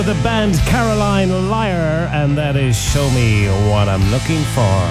The band Caroline Liar, and that is Show Me What I'm Looking For.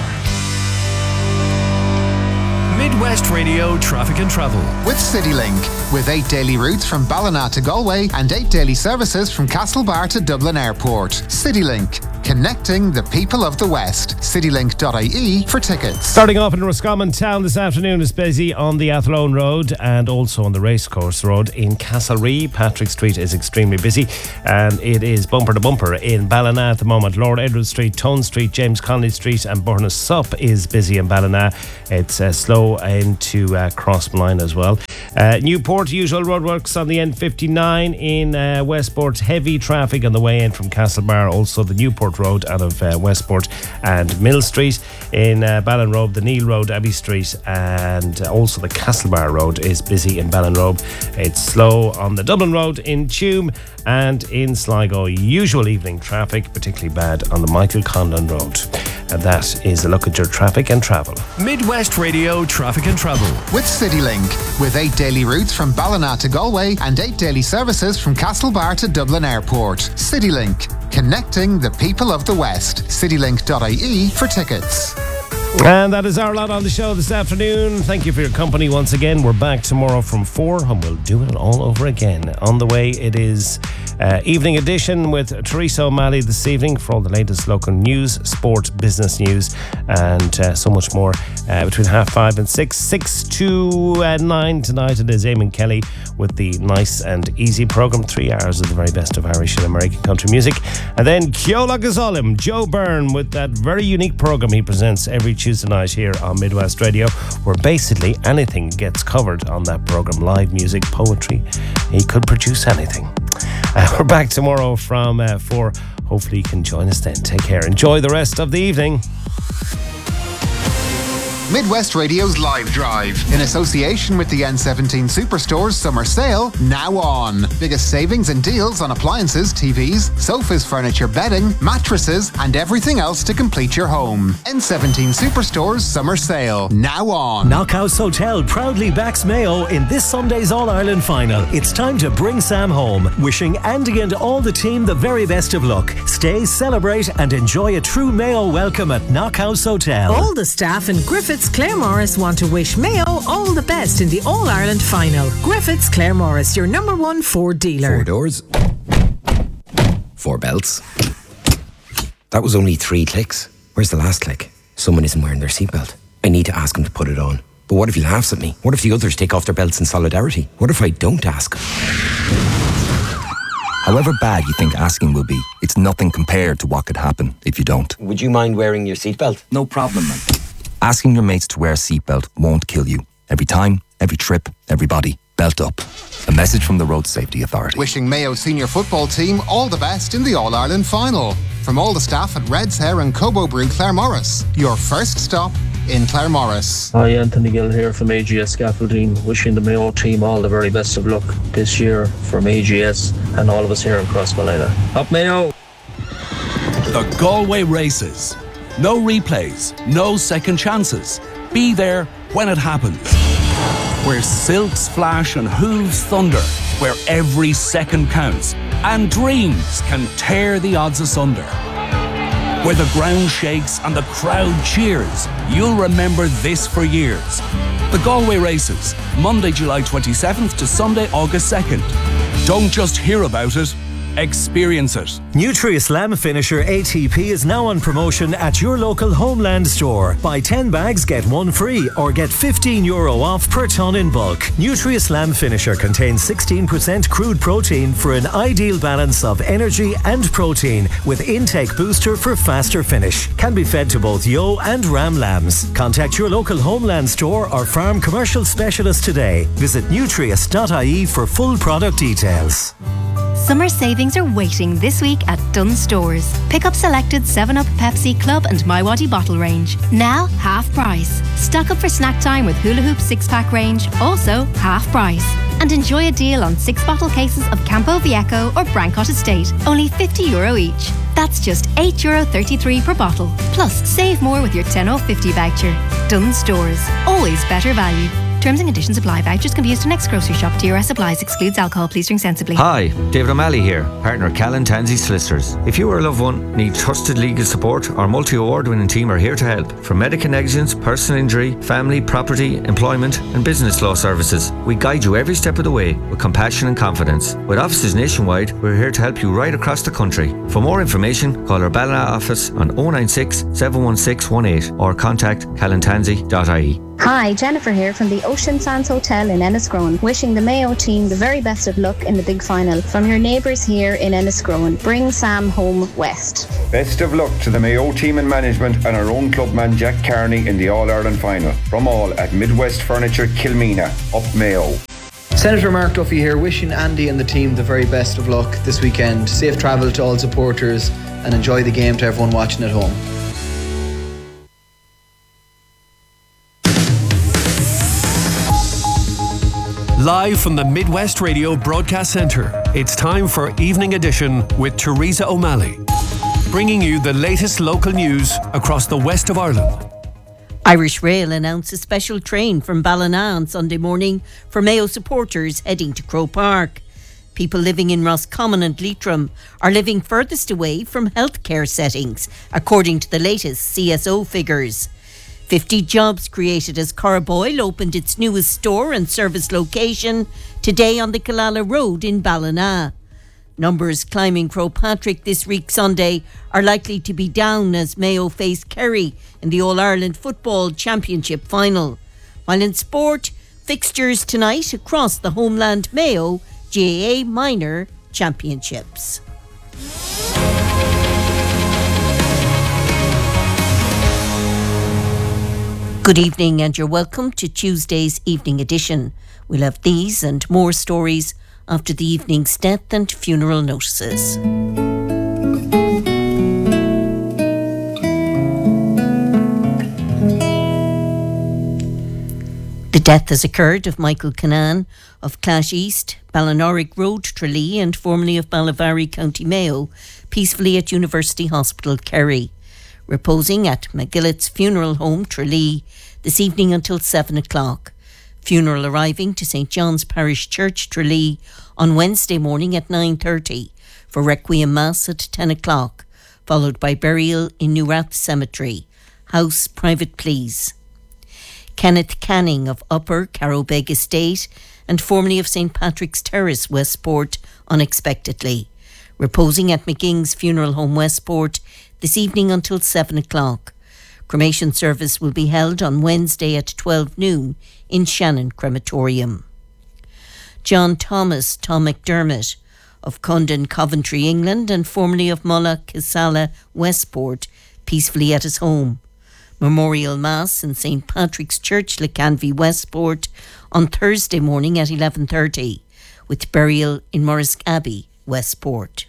Midwest Radio Traffic and Travel with CityLink, with 8 daily routes from Ballina to Galway and 8 daily services from Castlebar to Dublin Airport. CityLink, connecting the people of the West. CityLink.ie for tickets. Starting off in Roscommon Town this afternoon is busy on the Athlone Road and also on the Racecourse Road in Castlerea. Patrick Street is extremely busy and it is bumper to bumper in Ballina at the moment. Lord Edward Street, Tone Street, James Connolly Street and Burness Sup is busy in Ballina. It's slow into Crossmline as well. Newport, usual roadworks on the N59 in Westport. Heavy traffic on the way in from Castlebar. Also the Newport Road out of Westport and Mill Street. In Ballinrobe, the Neil Road, Abbey Street, and also the Castlebar Road is busy in Ballinrobe. It's slow on the Dublin Road in Tuam and in Sligo. Usual evening traffic, particularly bad on the Michael Conlon Road. And that is a look at your traffic and travel. Midwest Radio Traffic and Travel with CityLink, with 8 daily routes from Ballina to Galway and 8 daily services from Castlebar to Dublin Airport. CityLink, connecting the people of the West. CityLink.ie for tickets. And that is our lot on the show this afternoon. Thank you for your company once again. We're back tomorrow from 4 and we'll do it all over again. On the way, it is Evening Edition with Teresa O'Malley this evening for all the latest local news, sport, business news, and so much more between 5:30 and 6. 6 to 9 tonight. It is Eamon Kelly with the nice and easy programme. 3 hours of the very best of Irish and American country music. And then Ceola Gazolim, Joe Byrne, with that very unique programme he presents every Tuesday night here on Midwest Radio, where basically anything gets covered on that programme. Live music, poetry. He could produce anything. We're back tomorrow from 4. Hopefully you can join us then. Take care. Enjoy the rest of the evening. Midwest Radio's Live Drive, in association with the N17 Superstore's Summer Sale, now on. Biggest savings and deals on appliances, TVs, sofas, furniture, bedding, mattresses, and everything else to complete your home. N17 Superstore's Summer Sale, now on. Knockhouse Hotel proudly backs Mayo in this Sunday's All-Ireland final. It's time to bring Sam home. Wishing Andy and all the team the very best of luck. Stay, celebrate, and enjoy a true Mayo welcome at Knockhouse Hotel. All the staff in Griffiths Claremorris want to wish Mayo all the best in the All-Ireland final. Griffiths Claremorris, your number one Ford dealer. 4 doors, 4 belts. That was only 3 clicks. Where's the last click? Someone isn't wearing their seatbelt. I need to ask him to put it on. But what if he laughs at me? What if the others take off their belts in solidarity? What if I don't ask? However bad you think asking will be, it's nothing compared to what could happen if you don't. Would you mind wearing your seatbelt? No problem, man. Asking your mates to wear a seatbelt won't kill you. Every time, every trip, everybody, belt up. A message from the Road Safety Authority. Wishing Mayo senior football team all the best in the All-Ireland final. From all the staff at Red's Hair and Cobo Brew Claremorris, your first stop in Claremorris. Hi, Anthony Gill here from AGS Scaffolding, wishing the Mayo team all the very best of luck this year from AGS and all of us here in Crossmolina. Up Mayo! The Galway Races. No replays, no second chances. Be there when it happens. Where silks flash and hooves thunder, where every second counts and dreams can tear the odds asunder. Where the ground shakes and the crowd cheers, you'll remember this for years. The Galway Races, Monday, July 27th to Sunday, August 2nd. Don't just hear about it, experience it. Nutri-Slam Finisher ATP is now on promotion at your local Homeland store. Buy 10 bags, get 1 free, or get €15 off per tonne in bulk. Nutri-Slam Finisher contains 16% crude protein for an ideal balance of energy and protein, with intake booster for faster finish. Can be fed to both ewe and ram lambs. Contact your local Homeland store or farm commercial specialist today. Visit nutrius.ie for full product details. Summer savings are waiting this week at Dunnes Stores. Pick up selected 7-Up, Pepsi, Club and MiWadi bottle range. Now half price. Stock up for snack time with Hula Hoop 6-pack range, also half price. And enjoy a deal on 6 bottle cases of Campo Viejo or Brancott Estate, only €50 each. That's just €8.33 per bottle. Plus, save more with your 10 off 50 voucher. Dunnes Stores, always better value. Terms and conditions apply. Vouchers can be used to next grocery shop. TRS supplies. Excludes alcohol. Please drink sensibly. Hi, David O'Malley here, partner Callan Tansey Solicitors. If you or a loved one need trusted legal support, our multi-award winning team are here to help. From medical negligence, personal injury, family, property, employment and business law services, we guide you every step of the way with compassion and confidence. With offices nationwide, we're here to help you right across the country. For more information, call our Ballina office on 096 71618 or contact callantansey.ie. Hi, Jennifer here from the Ocean Sands Hotel in Enniscrone, wishing the Mayo team the very best of luck in the big final. From your neighbours here in Enniscrone, bring Sam home west. Best of luck to the Mayo team and management and our own clubman Jack Carney in the All-Ireland final. From all at Midwest Furniture Kilmina, up Mayo. Senator Mark Duffy here, wishing Andy and the team the very best of luck this weekend. Safe travel to all supporters and enjoy the game to everyone watching at home. Live from the Midwest Radio Broadcast Centre, it's time for Evening Edition with Teresa O'Malley, bringing you the latest local news across the west of Ireland. Irish Rail announced a special train from Ballina on Sunday morning for Mayo supporters heading to Croke Park. People living in Roscommon and Leitrim are living furthest away from healthcare settings, according to the latest CSO figures. 50 jobs created as Carboyle opened its newest store and service location today on the Killala Road in Ballina. Numbers climbing Crowpatrick this week Sunday are likely to be down as Mayo face Kerry in the All-Ireland Football Championship final. While in sport, fixtures tonight across the Homeland Mayo GAA Minor Championships. Good evening and you're welcome to Tuesday's Evening Edition. We'll have these and more stories after the evening's death and funeral notices. The death has occurred of Michael Canaan of Clash East, Ballinorick Road, Tralee, and formerly of Ballyvary, County Mayo, peacefully at University Hospital, Kerry. Reposing at McGillett's Funeral Home, Tralee, this evening until 7 o'clock. Funeral arriving to St. John's Parish Church, Tralee, on Wednesday morning at 9:30 for Requiem Mass at 10 o'clock, followed by burial in Newrath Cemetery. House private please. Kenneth Canning of Upper Carrowbeg Estate and formerly of St. Patrick's Terrace, Westport, unexpectedly. Reposing at McGing's Funeral Home, Westport, this evening until 7 o'clock. Cremation service will be held on Wednesday at 12 noon in Shannon Crematorium. John Thomas, Tom McDermott of Cundon, Coventry, England, and formerly of Mulla Kisala, Westport, peacefully at his home. Memorial Mass in St. Patrick's Church, Lecanvy, Westport, on Thursday morning at 11:30, with burial in Morris Abbey, Westport.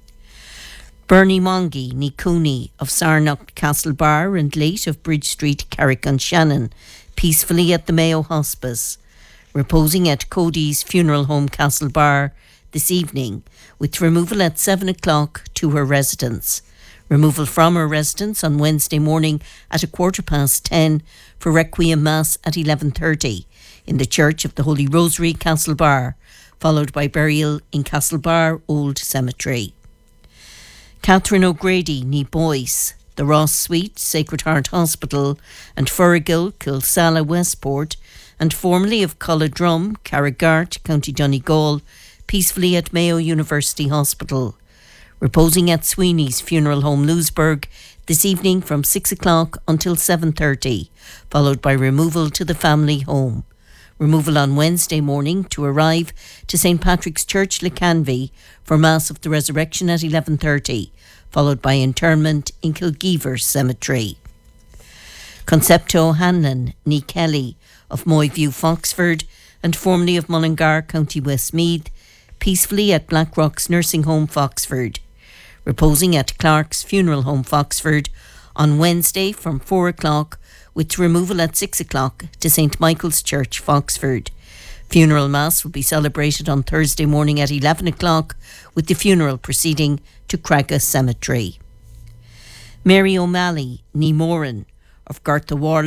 Bernie Mongie, ní Cooney of Sarnock Castlebar and late of Bridge Street, Carrick-on-Shannon, peacefully at the Mayo Hospice. Reposing at Cody's Funeral Home, Castlebar, this evening, with removal at 7 o'clock to her residence. Removal from her residence on Wednesday morning at 10:15 for Requiem Mass at 11:30 in the Church of the Holy Rosary, Castlebar, followed by burial in Castlebar Old Cemetery. Catherine O'Grady, ní Boyce, the Ross Suite, Sacred Heart Hospital, and Furrigill, Kilsala, Westport, and formerly of Culladrum, Carrigart, County Donegal, peacefully at Mayo University Hospital. Reposing at Sweeney's Funeral Home, Lewisburg, this evening from 6 o'clock until 7:30, followed by removal to the family home. Removal on Wednesday morning to arrive to St. Patrick's Church, Lecanvy, for Mass of the Resurrection at 11:30, followed by interment in Kilgeever Cemetery. Concepto Hanlon, ní Kelly of Moyview, Foxford, and formerly of Mullingar, County Westmeath, peacefully at Blackrock's Nursing Home, Foxford. Reposing at Clark's Funeral Home, Foxford, on Wednesday from 4 o'clock, with removal at 6 o'clock to St. Michael's Church, Foxford. Funeral Mass will be celebrated on Thursday morning at 11 o'clock, with the funeral proceeding to Cragga Cemetery. Mary O'Malley, ní Moran, of Garthawarla,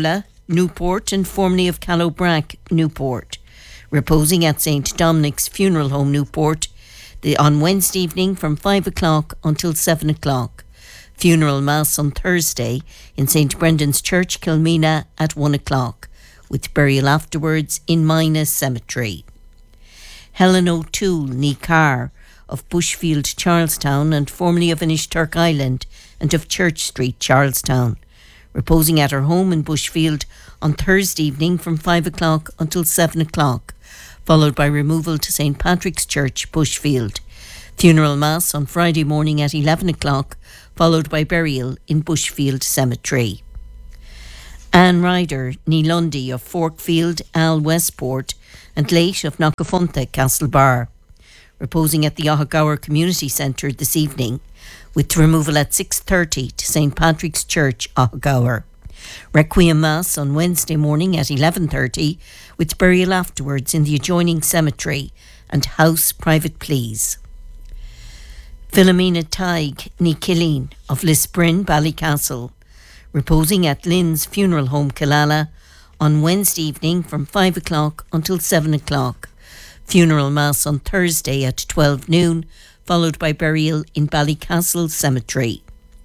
Newport and formerly of Callowbrack, Newport. Reposing at St Dominic's Funeral Home, Newport, on Wednesday evening from 5 o'clock until 7 o'clock. Funeral Mass on Thursday in St Brendan's Church, Kilmina at 1 o'clock, with burial afterwards in Mina Cemetery. Helen O'Toole, ní Carr, of Bushfield, Charlestown, and formerly of Inishturk Island and of Church Street, Charlestown, reposing at her home in Bushfield on Thursday evening from 5 o'clock until 7 o'clock, followed by removal to St Patrick's Church, Bushfield. Funeral Mass on Friday morning at 11 o'clock, followed by burial in Bushfield Cemetery. Anne Ryder, ní Lundy, of Forkfield, Al Westport, and late of Knockafunta, Castlebar, reposing at the Ohagower Community Centre this evening, with removal at 6:30 to St Patrick's Church, Ohagower. Requiem Mass on Wednesday morning at 11:30, with burial afterwards in the adjoining cemetery and house private pleas. Philomena Tighe, ní Killeen, of Lisbrin, Ballycastle, reposing at Lynn's Funeral Home, Killala, on Wednesday evening from 5 o'clock until 7 o'clock. Funeral Mass on Thursday at 12 noon, followed by burial in Ballycastle Cemetery.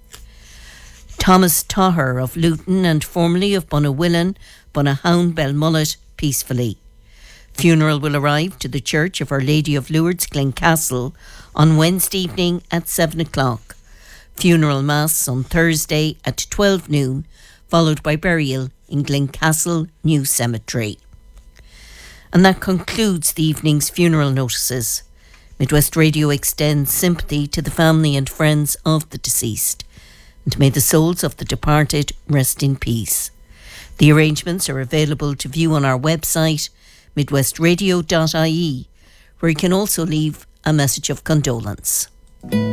Thomas Taher of Luton and formerly of Bunawillan, Bunahown, Belmullet, peacefully. Funeral will arrive to the Church of Our Lady of Lourdes, Glencastle, on Wednesday evening at 7 o'clock. Funeral Mass on Thursday at 12 noon, followed by burial in Glencastle New Cemetery. And that concludes the evening's funeral notices. Midwest Radio extends sympathy to the family and friends of the deceased, and may the souls of the departed rest in peace. The arrangements are available to view on our website, midwestradio.ie, where you can also leave a message of condolence.